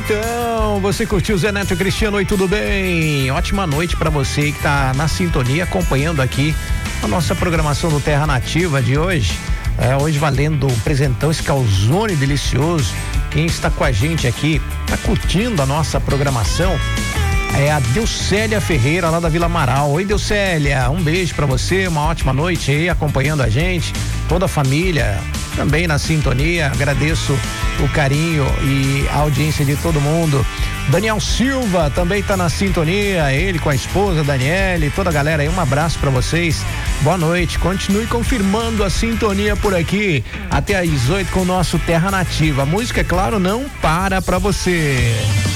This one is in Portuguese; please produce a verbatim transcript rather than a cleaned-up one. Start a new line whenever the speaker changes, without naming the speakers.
Então, você curtiu Zé Neto e Cristiano? Oi, tudo bem? Ótima noite pra você que tá na sintonia acompanhando aqui a nossa programação do Terra Nativa de hoje. É, hoje valendo um presentão, esse calzone delicioso. Quem está com a gente aqui, tá curtindo a nossa programação, é a Deucélia Ferreira, lá da Vila Amaral. Oi, Deucélia, um beijo pra você, uma ótima noite aí acompanhando a gente, toda a família também na sintonia. Agradeço o carinho e a audiência de todo mundo. Daniel Silva também tá na sintonia, ele com a esposa Daniele, toda a galera aí, um abraço pra vocês, boa noite, continue confirmando a sintonia por aqui até às oito com o nosso Terra Nativa. A música, é claro, não para pra você.